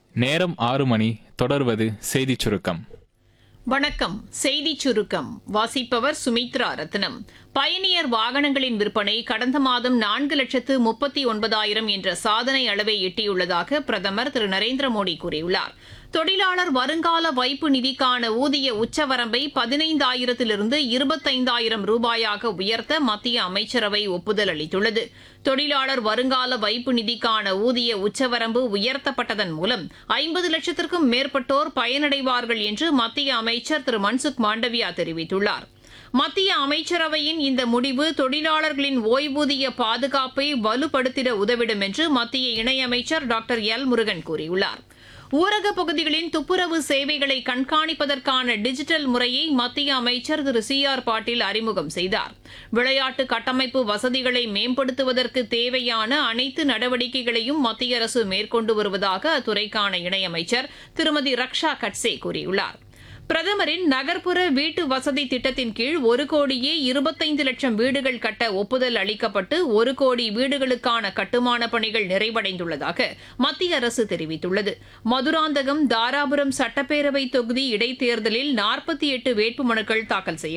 நேரம் 6 மணி. தொடர்வது செய்திச் சுருக்கம். வணக்கம். செய்திச் சுருக்கம் வாசிப்பவர் சுமித்ரா ரத்னம். பயணியர் வாகனங்களின் விற்பனை கடந்த மாதம் 4,39,000 என்ற சாதனை அளவை எட்டியுள்ளதாக பிரதமர் திரு நரேந்திர மோடி கூறியுள்ளார். தொழிலாளர் வருங்கால வைப்பு நிதிக்கான ஊதிய உச்சவரம்பை 15,000 25,000 ரூபாயாக உயர்த்த மத்திய அமைச்சரவை ஒப்புதல் அளித்துள்ளது. தொழிலாளர் வருங்கால வைப்பு நிதிக்கான ஊதிய உச்சவரம்பு உயர்த்தப்பட்டதன் மூலம் 50 லட்சத்திற்கும் மேற்பட்டோர் பயனடைவார்கள் என்று மத்திய அமைச்சர் திரு மன்சுக் மாண்டவியா தெரிவித்துள்ளார். மத்திய அமைச்சரவையின் இந்த முடிவு தொழிலாளர்களின் ஓய்வூதிய பாதுகாப்பை வலுப்படுத்திட உதவிடும் என்று மத்திய இணையமைச்சர் டாக்டர் எல் முருகன் கூறியுள்ளார். ஊரகப் பகுதிகளின் துப்புரவு சேவைகளை கண்காணிப்பதற்கான டிஜிட்டல் முறையை மத்திய அமைச்சர் திரு சி ஆர் பாட்டீல் அறிமுகம் செய்தார். விளையாட்டு கட்டமைப்பு வசதிகளை மேம்படுத்துவதற்கு தேவையான அனைத்து நடவடிக்கைகளையும் மத்திய அரசு மேற்கொண்டு வருவதாக அத்துறைக்கான இணையமைச்சர் திருமதி ரக்ஷா கட்சே கூறியுள்ளார். பிரதமரின் நகர்ப்புற வீட்டு வசதி திட்டத்தின் கீழ் 1,25,00,000 வீடுகள் கட்ட ஒப்புதல் அளிக்கப்பட்டு 1 கோடி வீடுகளுக்கான கட்டுமான பணிகள் நிறைவடைந்துள்ளதாக மத்திய அரசு தெரிவித்துள்ளது. மதுராந்தகம், தாராபுரம் சட்டப்பேரவை தொகுதி இடைத்தேர்தலில் 48 வேட்புமனுக்கள் தாக்கல் செய்யப்பட்டன.